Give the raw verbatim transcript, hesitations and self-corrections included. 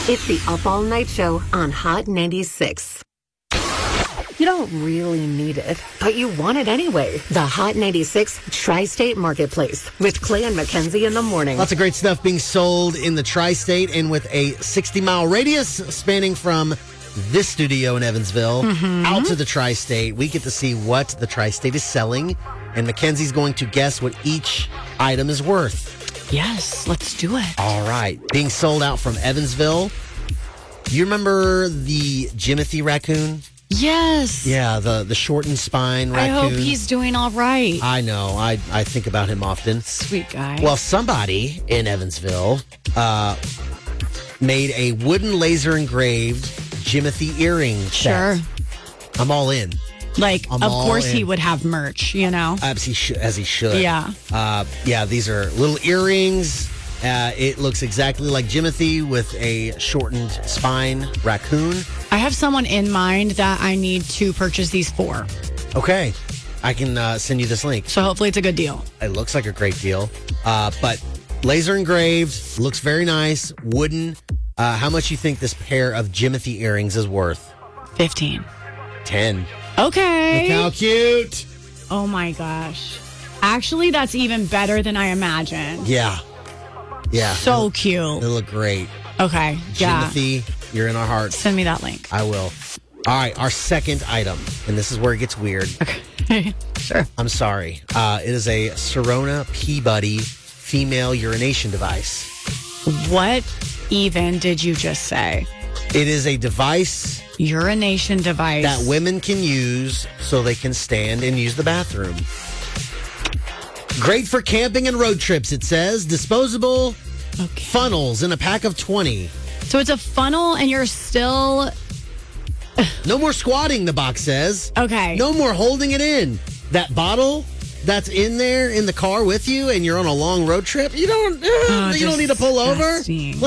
It's the Up All Night Show on Hot ninety-six. You don't really need it, but you want it anyway. The Hot ninety-six Tri-State Marketplace with Clay and Mackenzie in the morning. Lots of great stuff being sold in the Tri-State and with a sixty-mile radius spanning from this studio in Evansville mm-hmm. out to the Tri-State. We get to see what the Tri-State is selling, and Mackenzie's going to guess what each item is worth. Yes, let's do it. All right. Being sold out from Evansville. You remember the Jimothy raccoon? Yes. Yeah, the, the shortened spine raccoon. I hope he's doing all right. I know. I, I think about him often. Sweet guy. Well, somebody in Evansville uh, made a wooden laser engraved Jimothy earring set. Sure. I'm all in. Like, I'm of course in. he would have merch, you know? As he should. As he should. Yeah. Uh, yeah, these are little earrings. Uh, it looks exactly like Jimothy with a shortened spine raccoon. I have someone in mind that I need to purchase these for. Okay. I can uh, send you this link. So hopefully it's a good deal. It looks like a great deal. Uh, but laser engraved, looks very nice, wooden. Uh, how much you think this pair of Jimothy earrings is worth? fifteen. ten. Okay. Look how cute. Oh my gosh. Actually, that's even better than I imagined. Yeah. Yeah. So they, cute. They look great. Okay. Yeah. Jimothy, you're in our hearts. Send me that link. I will. All right. Our second item, and this is where it gets weird. Okay. Sure. I'm sorry. Uh, it is a Serona Peabody female urination device. What even did you just say? It is a device. Urination device. That women can use so they can stand and use the bathroom. Great for camping and road trips, it says. Disposable okay. funnels in a pack of twenty. So it's a funnel and you're still... No more squatting, the box says. Okay. No more holding it in. That bottle that's in there in the car with you and you're on a long road trip, you don't, uh, oh, you don't need to pull over. Disgusting.